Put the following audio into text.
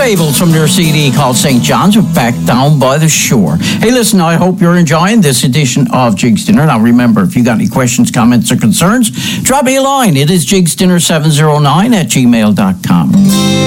Fables from their CD called St. John's Back Down by the Shore. Hey, listen, I hope you're enjoying this edition of Jig's Dinner. Now, remember, if you got any questions, comments, or concerns, drop me a line. It is jigsdinner709 at gmail.com.